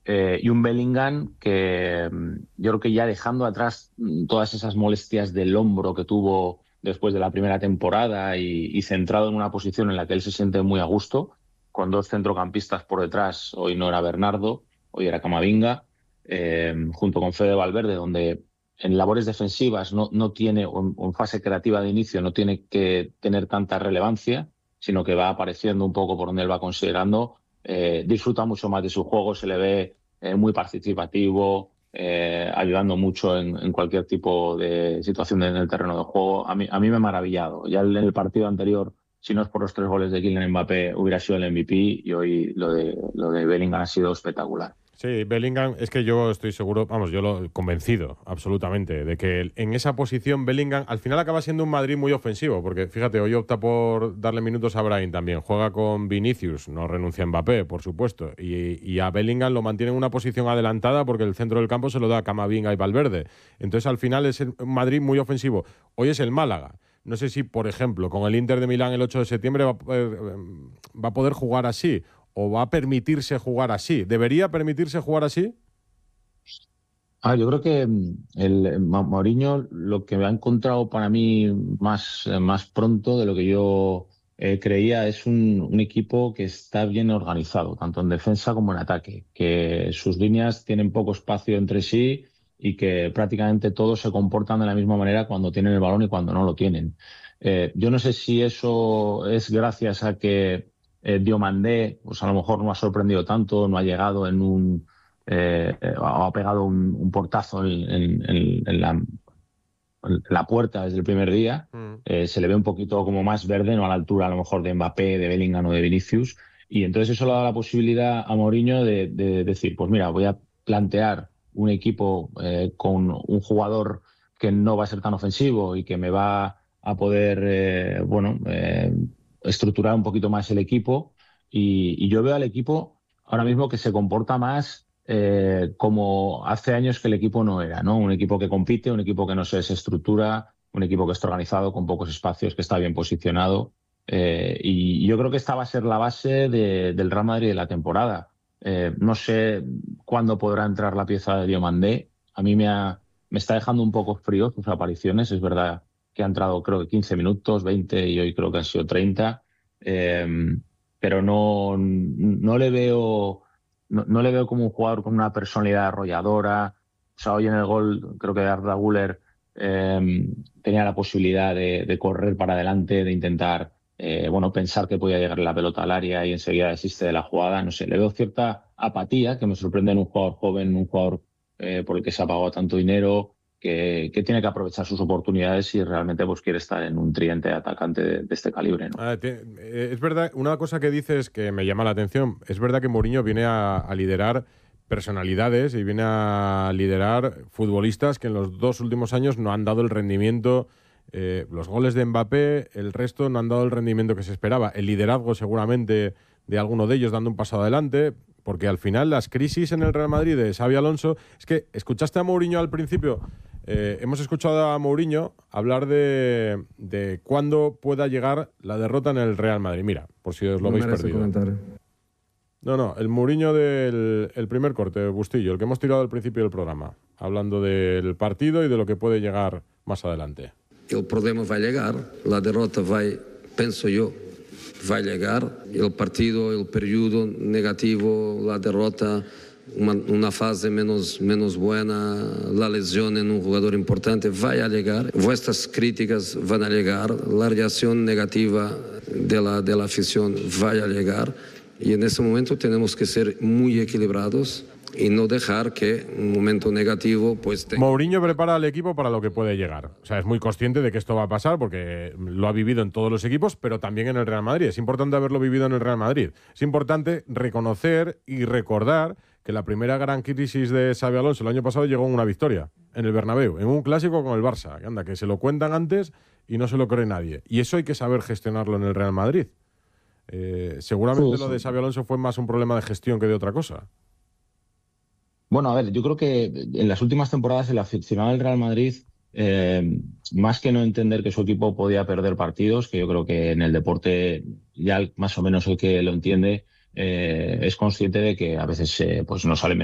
y un Bellingham que yo creo que ya dejando atrás todas esas molestias del hombro que tuvo después de la primera temporada y centrado en una posición en la que él se siente muy a gusto, con dos centrocampistas por detrás. Hoy no era Bernardo, hoy era Camavinga, junto con Fede Valverde, donde en labores defensivas no tiene, o en fase creativa de inicio, no tiene que tener tanta relevancia, sino que va apareciendo un poco por donde él va considerando. Disfruta mucho más de su juego, se le ve muy participativo, ayudando mucho en cualquier tipo de situación en el terreno de juego. A mí me ha maravillado. Ya en el partido anterior, si no es por los 3 goles de Kylian Mbappé, hubiera sido el MVP, y hoy lo de Bellingham ha sido espectacular. Sí, Bellingham, es que yo estoy seguro, vamos, yo lo he convencido absolutamente de que en esa posición Bellingham al final acaba siendo un Madrid muy ofensivo, porque fíjate, hoy opta por darle minutos a Brahim también, juega con Vinicius, no renuncia a Mbappé, por supuesto, y a Bellingham lo mantiene en una posición adelantada porque el centro del campo se lo da a Camavinga y Valverde. Entonces al final es un Madrid muy ofensivo. Hoy es el Málaga. No sé si, por ejemplo, con el Inter de Milán el 8 de septiembre va a poder jugar así, o va a permitirse jugar así. ¿Debería permitirse jugar así? Yo creo que Mourinho lo que ha encontrado para mí más pronto de lo que yo creía es un equipo que está bien organizado, tanto en defensa como en ataque, que sus líneas tienen poco espacio entre sí y que prácticamente todos se comportan de la misma manera cuando tienen el balón y cuando no lo tienen. Yo no sé si eso es gracias a que Diomandé, pues a lo mejor no ha sorprendido tanto, no ha llegado ha pegado un portazo en la puerta desde el primer día. Se le ve un poquito como más verde, no a la altura a lo mejor de Mbappé, de Bellingham o de Vinicius, y entonces eso le da la posibilidad a Mourinho de decir, pues mira, voy a plantear un equipo con un jugador que no va a ser tan ofensivo y que me va a poder estructurar un poquito más el equipo, y yo veo al equipo ahora mismo que se comporta más como hace años que el equipo no era, ¿no? Un equipo que compite, un equipo que no se desestructura, un equipo que está organizado con pocos espacios, que está bien posicionado. Y yo creo que esta va a ser la base del Real Madrid de la temporada. No sé cuándo podrá entrar la pieza de Diomandé. A mí me está dejando un poco frío sus apariciones. Es verdad que ha entrado creo que 15 minutos, 20, y hoy creo que han sido 30. Eh, pero no le veo. No le veo como un jugador con una personalidad arrolladora. O sea, hoy en el gol creo que Arda Güler tenía la posibilidad de correr para adelante, de intentar pensar que podía llegar la pelota al área y enseguida desiste de la jugada. No sé, le veo cierta apatía que me sorprende en un jugador joven, un jugador por el que se ha pagado tanto dinero, que tiene que aprovechar sus oportunidades si realmente pues quiere estar en un tridente atacante de este calibre, ¿no? Es verdad, una cosa que dices que me llama la atención, es verdad que Mourinho viene a liderar personalidades y viene a liderar futbolistas que en los 2 últimos años no han dado el rendimiento. Los goles de Mbappé, el resto no han dado el rendimiento que se esperaba. El liderazgo seguramente de alguno de ellos dando un paso adelante, porque al final las crisis en el Real Madrid de Xabi Alonso, es que escuchaste a Mourinho al principio. Hemos escuchado a Mourinho hablar de cuándo pueda llegar la derrota en el Real Madrid. Mira, por si os lo habéis perdido. Comentar. No, el Mourinho del primer corte, Bustillo, el que hemos tirado al principio del programa, hablando del partido y de lo que puede llegar más adelante. El problema va a llegar, la derrota pienso yo, va a llegar, el partido, el periodo negativo, la derrota, una fase menos buena, la lesión en un jugador importante va a llegar, vuestras críticas van a llegar, la reacción negativa de la afición va a llegar, y en ese momento tenemos que ser muy equilibrados y no dejar que un momento negativo pues Mourinho prepara al equipo para lo que puede llegar. O sea, es muy consciente de que esto va a pasar porque lo ha vivido en todos los equipos, pero también en el Real Madrid. Es importante haberlo vivido en el Real Madrid. Es importante reconocer y recordar que la primera gran crisis de Xabi Alonso el año pasado llegó en una victoria en el Bernabéu, en un clásico con el Barça. Que anda, que se lo cuentan antes y no se lo cree nadie. Y eso hay que saber gestionarlo en el Real Madrid. Seguramente lo de Xabi Alonso fue más un problema de gestión que de otra cosa. Bueno, a ver, yo creo que en las últimas temporadas el aficionado del Real Madrid, más que no entender que su equipo podía perder partidos, que yo creo que en el deporte ya más o menos el que lo entiende es consciente de que a veces pues no sale